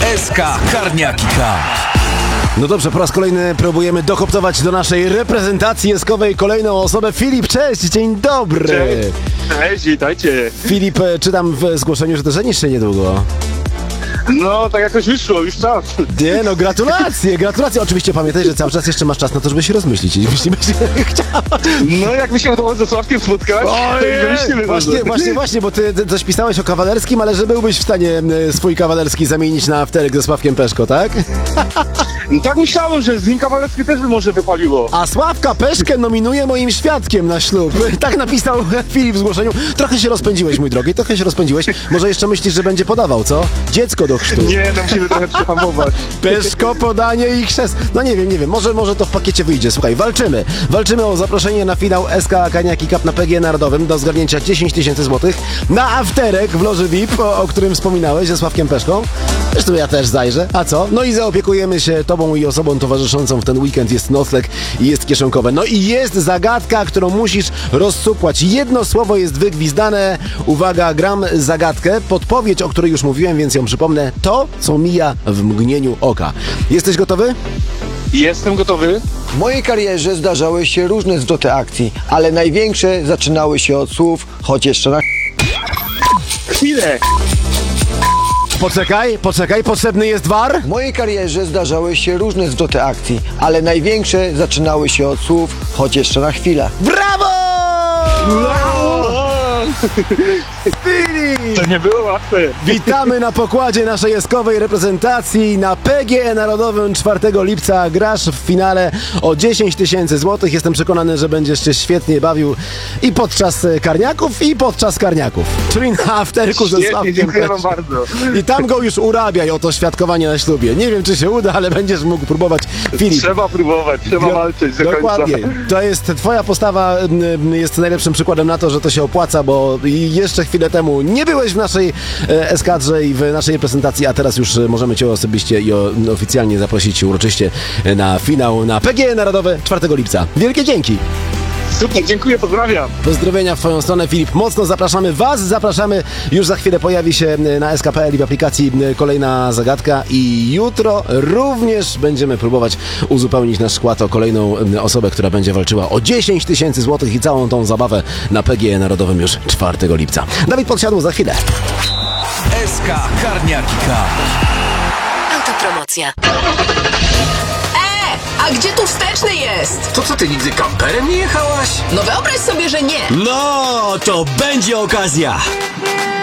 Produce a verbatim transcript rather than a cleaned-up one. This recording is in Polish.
S K Karniaki Cup. No dobrze, po raz kolejny próbujemy dokoptować do naszej reprezentacji eskowej kolejną osobę. Filip, cześć, dzień dobry. Cześć, cześć, witajcie. Filip, czytam w zgłoszeniu, że to żenisz się niedługo. No, tak jakoś wyszło, już czas. Nie no, gratulacje, gratulacje. Oczywiście pamiętaj, że cały czas jeszcze masz czas na to, żeby się rozmyślić, jeśli byś chciała. No, jak my się udało ze Sławkiem spotkać, Ojej, właśnie, właśnie, właśnie, bo ty coś pisałeś o kawalerskim, ale że byłbyś w stanie swój kawalerski zamienić na afterek ze Sławkiem Peszko, tak? No, tak myślałem, że z nim kawalerski też by może wypaliło. A Sławka Peszkę nominuje moim świadkiem na ślub. Tak napisał Filip w zgłoszeniu. Trochę się rozpędziłeś, mój drogi, trochę się rozpędziłeś. Może jeszcze myślisz, że będzie podawał, co? Dziecko do chrztu. Nie, no musimy trochę przehamować. Peszko, podanie i chrzest. No nie wiem, nie wiem, może, może to w pakiecie wyjdzie. Słuchaj, walczymy. Walczymy o zaproszenie na finał S K Karniaki Cup na P G Narodowym do zgarnięcia dziesięć tysięcy złotych na afterek w loży V I P, o, o którym wspominałeś, ze Sławkiem Peszką. Zresztą ja też zajrzę. A co? No i zaopiekujemy się tobą i osobą towarzyszącą w ten weekend. Jest nocleg i jest kieszonkowe. No i jest zagadka, którą musisz rozsupłać. Jedno słowo jest wygwizdane. Uwaga, gram zagadkę. Podpowiedź, o której już mówiłem, więc ją przypomnę. To, co mija w mgnieniu oka. Jesteś gotowy? Jestem gotowy. W mojej karierze zdarzały się różne zwroty akcji, ale największe zaczynały się od słów, choć jeszcze na Chwilę. Poczekaj, poczekaj, potrzebny jest war. W mojej karierze zdarzały się różne zwroty akcji, ale największe zaczynały się od słów, choć jeszcze na chwilę. Brawo! Filip! To nie było łatwe. Witamy na pokładzie naszej eskowej reprezentacji na P G E Narodowym czwartego lipca. Grasz w finale o dziesięć tysięcy złotych. Jestem przekonany, że będziesz się świetnie bawił i podczas karniaków, i podczas karniaków. Czyli na afterku ze Świetnie, Sławkiem dziękuję wam Peszką. bardzo. I tam go już urabiaj o to świadkowanie na ślubie. Nie wiem, czy się uda, ale będziesz mógł próbować. Filip. Trzeba próbować, trzeba Gra- walczyć do Dokładnie. końca. To jest twoja postawa, mm, jest najlepszym przykładem na to, że to się opłaca, bo jeszcze chwilę temu nie byłeś w naszej e, eskadrze i w naszej reprezentacji, a teraz już możemy cię osobiście i o, oficjalnie zaprosić uroczyście na finał na P G E Narodowe czwartego lipca. Wielkie dzięki! Super, dziękuję, pozdrawiam. Pozdrowienia w twoją stronę, Filip. Mocno zapraszamy was, zapraszamy. Już za chwilę pojawi się na S K P L i w aplikacji kolejna zagadka i jutro również będziemy próbować uzupełnić nasz skład o kolejną osobę, która będzie walczyła o dziesięć tysięcy złotych i całą tą zabawę na P G E Narodowym już czwartego lipca. Dawid Podsiadło za chwilę. S K Karniaki Cup. Autopromocja. A gdzie tu wsteczny jest? To co, ty nigdy kamperem nie jechałaś? No wyobraź sobie, że nie. No, to będzie okazja.